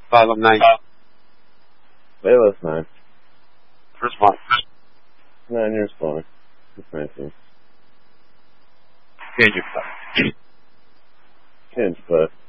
Asylum 9. Layla's 9. First one. 9 years long. It's 19. Change it. Change, but